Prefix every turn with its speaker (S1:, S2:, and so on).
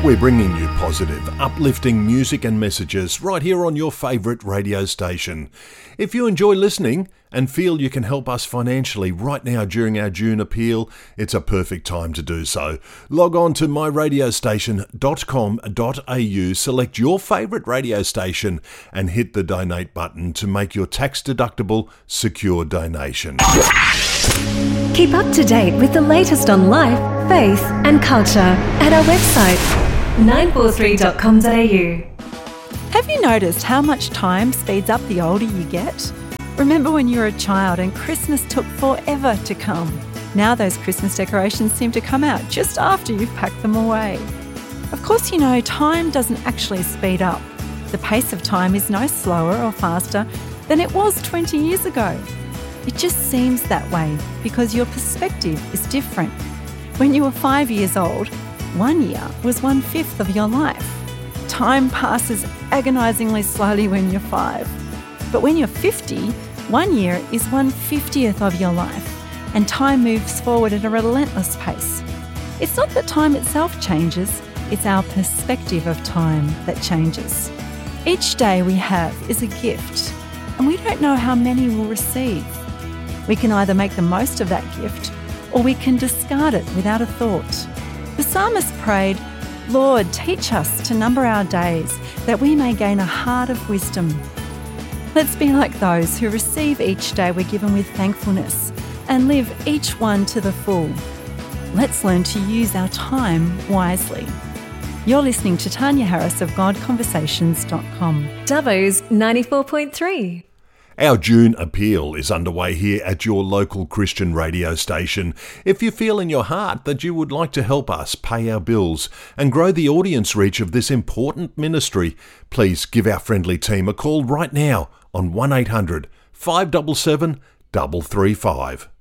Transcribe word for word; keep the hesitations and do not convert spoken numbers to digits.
S1: We're bringing you positive, uplifting music and messages right here on your favourite radio station. If you enjoy listening and feel you can help us financially right now during our June appeal, it's a perfect time to do so. Log on to my radio station dot com dot a u, select your favourite radio station and hit the donate button to make your tax-deductible, secure donation.
S2: Keep up to date with the latest on life, faith and culture at our website nine four three dot com dot a u.
S3: Have you noticed how much time speeds up the older you get? Remember when you were a child and Christmas took forever to come? Now those Christmas decorations seem to come out just after you've packed them away. Of course, you know, time doesn't actually speed up. The pace of time is no slower or faster than it was twenty years ago. It just seems that way because your perspective is different. When you were five years old, one year was one-fifth of your life. Time passes agonisingly slowly when you're five. But when you're fifty, one year is one-fiftieth of your life, and time moves forward at a relentless pace. It's not that time itself changes, it's our perspective of time that changes. Each day we have is a gift, and we don't know how many we'll receive. We can either make the most of that gift, or we can discard it without a thought. The psalmist prayed, "Lord, teach us to number our days, that we may gain a heart of wisdom." Let's be like those who receive each day we're given with thankfulness and live each one to the full. Let's learn to use our time wisely. You're listening to Tanya Harris of god conversations dot com.
S2: Dubbo's ninety-four point three.
S1: Our June appeal is underway here at your local Christian radio station. If you feel in your heart that you would like to help us pay our bills and grow the audience reach of this important ministry, please give our friendly team a call right now on one eight hundred five seven seven three three five.